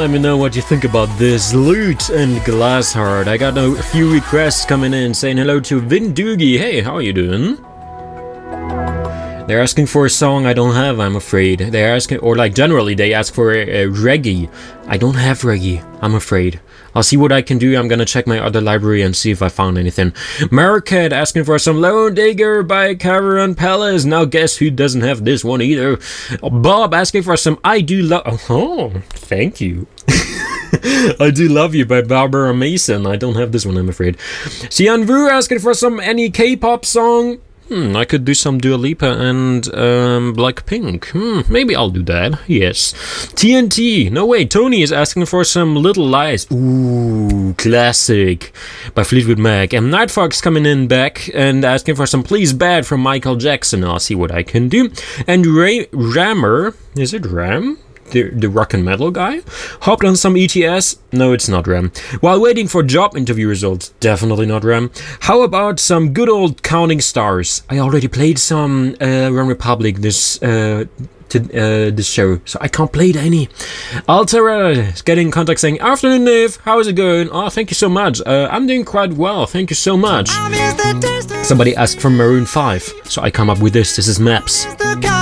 Let me know what you think about this. Lute and Glassheart. I got a few requests coming in saying hello to Vin Doogie. Hey, how are you doing? They're asking for a song I don't have, I'm afraid. They're asking, or like generally, they ask for reggae. I don't have reggae, I'm afraid. I'll see what I can do. I'm gonna check my other library and see if I found anything. Marquette asking for some Lone Digger by Caravan Palace. Now guess who doesn't have this one either? Bob asking for some I Do Love... Oh, thank you. I Do Love You by Barbara Mason. I don't have this one, I'm afraid. Sian Vu asking for some any K-pop song. I could do some Dua Lipa and Blackpink. Maybe I'll do that. Yes. TNT. No way. Tony is asking for some Little Lies. Ooh, classic by Fleetwood Mac. And Night Fox coming in back and asking for some Please Bad from Michael Jackson. I'll see what I can do. And Rammer. Is it Ram? The rock and metal guy hopped on some ETS. No, it's not Ram. While waiting for job interview results. Definitely not Ram. How about some good old Counting Stars? I already played some One Republic this show, so I can't play it any. Altera is getting in contact saying, "Afternoon, Dave. How is it going?" Oh, thank you so much. I'm doing quite well. Thank you so much. Somebody asked for Maroon 5, so I come up with this. This is Maps.